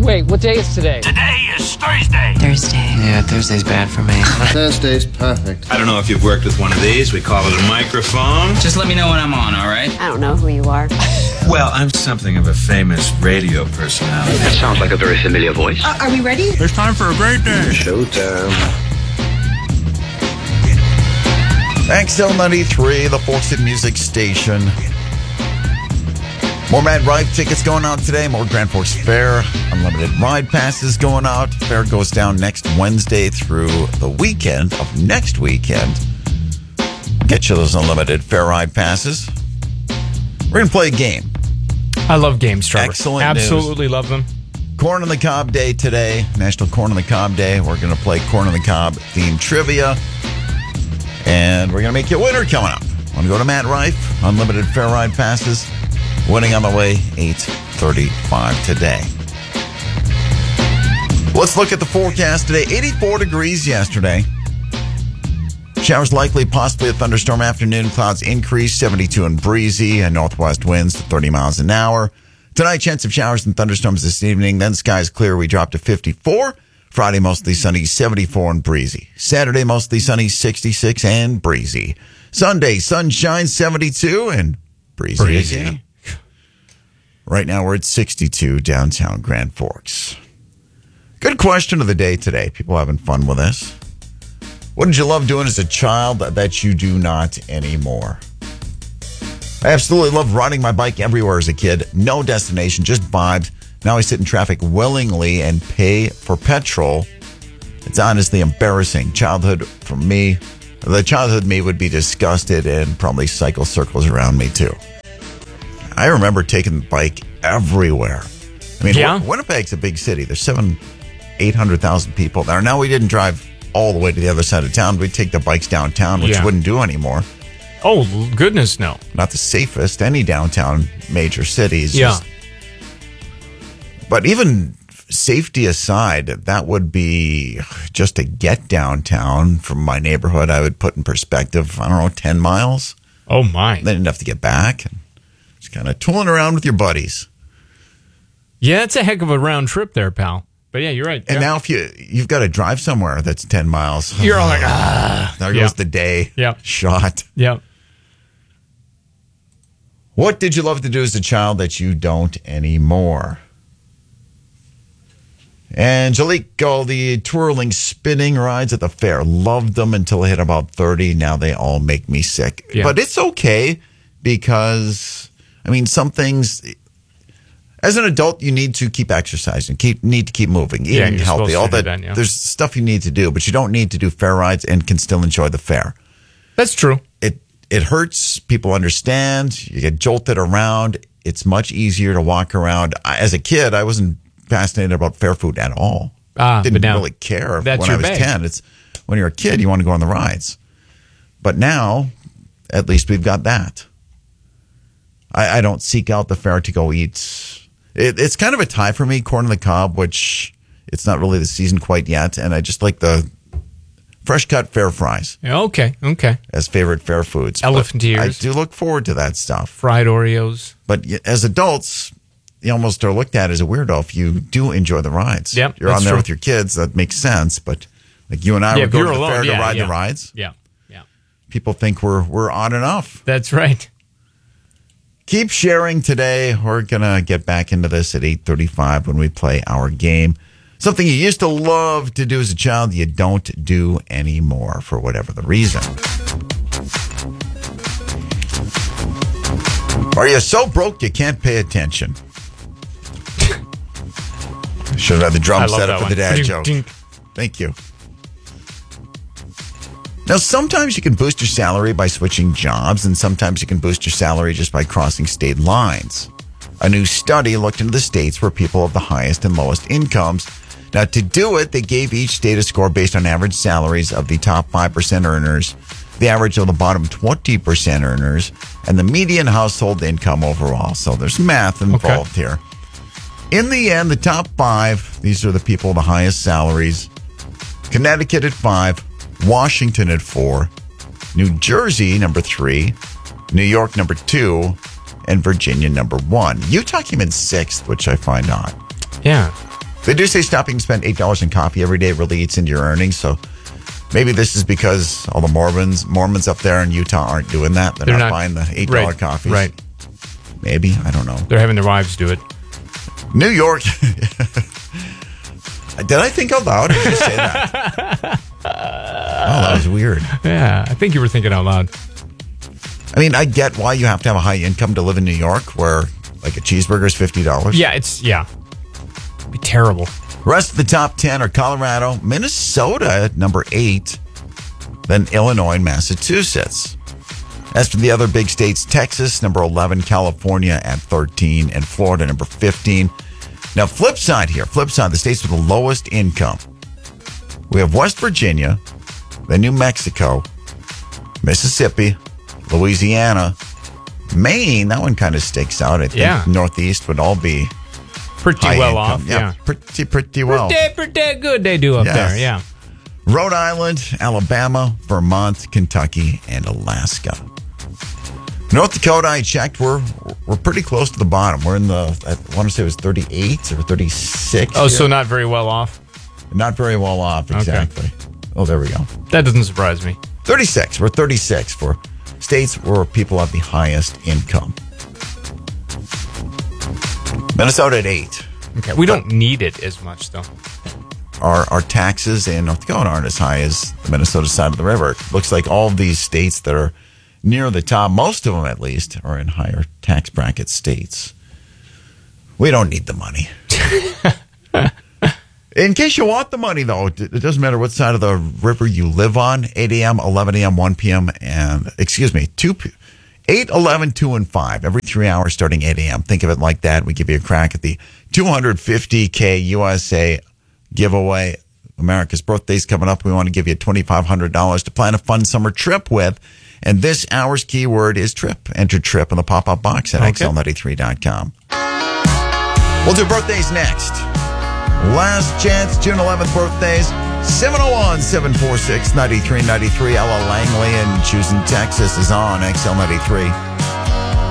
Wait, what day is today? Today is Thursday. Thursday. Yeah, Thursday's bad for me. Thursday's perfect. I don't know if you've worked with one of these. We call it a microphone. Just let me know when I'm on, all right? I don't know who you are. Well, I'm something of a famous radio personality. That sounds like a very familiar voice. Are we ready? It's time for a great day. Showtime. XL93, the Folks in Music Station. More Matt Rife tickets going out today. More Grand Forks Fair. Unlimited ride passes going out. Fair goes down next Wednesday through the weekend of next weekend. Get you those unlimited fair ride passes. We're going to play a game. I love games, Trevor. Excellent Absolutely love them. Corn on the Cob Day today. National Corn on the Cob Day. We're going to play Corn on the Cob themed trivia. And we're going to make you a winner coming up. Want to go to Matt Rife? Unlimited fair ride passes. Winning on the way, 8:35 today. Let's look at the forecast today. 84 degrees yesterday. Showers likely, possibly a thunderstorm afternoon. Clouds increase, 72 and breezy, and northwest winds to 30 miles an hour. Tonight, chance of showers and thunderstorms this evening. Then skies clear. We drop to 54. Friday, mostly sunny, 74 and breezy. Saturday, mostly sunny, 66 and breezy. Sunday, sunshine, 72 and breezy again. Right now, we're at 62 downtown Grand Forks. Good question of the day today. People having fun with this. What did you love doing as a child that you do not anymore? I absolutely loved riding my bike everywhere as a kid. No destination, just vibes. Now I sit in traffic willingly and pay for petrol. It's honestly embarrassing. Childhood for me, the childhood me would be disgusted and probably cycle circles around me too. I remember taking the bike everywhere. I mean, Winnipeg's a big city. There's 800,000 people there. Now we didn't drive all the way to the other side of town. We'd take the bikes downtown, which wouldn't do anymore. Oh, goodness, no. Not the safest. Any downtown major cities. Yeah. But even safety aside, that would be just to get downtown from my neighborhood. I would put in perspective, 10 miles. Oh, my. Then you'd have to get back. Just kind of tooling around with your buddies. Yeah, it's a heck of a round trip there, pal. But yeah, you're right. And now if you've got to drive somewhere that's 10 miles. You're all like, there goes the day. Yeah. Shot. Yeah. What did you love to do as a child that you don't anymore? Angelique, all the twirling, spinning rides at the fair. Loved them until I hit about 30. Now they all make me sick. Yeah. But it's okay because, some things, as an adult, you need to keep exercising, need to keep moving, eating healthy. All that. There's stuff you need to do, but you don't need to do fair rides and can still enjoy the fair. That's true. It hurts. People understand. You get jolted around. It's much easier to walk around. As a kid, I wasn't fascinated about fair food at all. Didn't really care when I was 10. It's when you're a kid, you want to go on the rides. But now, at least we've got that. I don't seek out the fair to go eat. It's kind of a tie for me, corn on the cob, which it's not really the season quite yet. And I just like the fresh cut fair fries. Okay. As favorite fair foods. Elephant ears. I do look forward to that stuff. Fried Oreos. But as adults, you almost are looked at as a weirdo if you do enjoy the rides. Yep, you're on there with your kids. That makes sense. But like you and I would go to the fair to ride the rides. Yeah. People think we're on enough. That's right. Keep sharing today. We're going to get back into this at 8:35 when we play our game. Something you used to love to do as a child, you don't do anymore for whatever the reason. Are you so broke you can't pay attention? Should have had the drum set up for the dad joke. Thank you. Now, sometimes you can boost your salary by switching jobs, and sometimes you can boost your salary just by crossing state lines. A new study looked into the states where people have the highest and lowest incomes. Now, to do it, they gave each state a score based on average salaries of the top 5% earners, the average of the bottom 20% earners, and the median household income overall. So there's math involved here. In the end, the top 5, these are the people with the highest salaries. Connecticut at 5, Washington at 4, New Jersey number 3, New York number 2, and Virginia number 1. Utah came in 6th, which I find odd. Yeah. They do say stopping to spend $8 in coffee every day really eats into your earnings. So maybe this is because all the Mormons up there in Utah aren't doing that. They're not buying the $8 right, coffees. Right. Maybe. I don't know. They're having their wives do it. New York. Did I think out loud? Or did you say that? Oh, that was weird. Yeah, I think you were thinking out loud. I mean, I get why you have to have a high income to live in New York, where like a cheeseburger is $50. Yeah, it'd be terrible. Rest of the top 10 are Colorado, Minnesota at number 8, then Illinois and Massachusetts. As for the other big states, Texas, number 11, California at 13, and Florida, number 15. Now, flip side, the states with the lowest income. We have West Virginia, then New Mexico, Mississippi, Louisiana, Maine. That one kind of sticks out. I think Northeast would all be pretty high well income. off. Yeah, pretty well. Pretty good they do up there. Yeah. Rhode Island, Alabama, Vermont, Kentucky, and Alaska. North Dakota, I checked, we're pretty close to the bottom. We're in the, I want to say it was 38 or 36. Oh, so not very well off? Not very well off, exactly. Okay. Oh, there we go. That doesn't surprise me. 36. We're 36 for states where people have the highest income. Minnesota at 8. Okay, we don't need it as much, though. Our taxes in North Dakota aren't as high as the Minnesota side of the river. It looks like all of these states that are near the top, most of them at least, are in higher tax bracket states. We don't need the money. In case you want the money, though, it doesn't matter what side of the river you live on. 8 a.m., 11 a.m., 1 p.m., and, 8, 11, 2, and 5. Every 3 hours starting 8 a.m. Think of it like that. We give you a crack at the $250K USA giveaway. America's birthday's coming up. We want to give you $2,500 to plan a fun summer trip with. And this hour's keyword is trip. Enter trip in the pop-up box at XL93.com. We'll do birthdays next. Last chance, June 11th birthdays. 701-746-9393. Ella Langley in Houston, Texas is on XL93.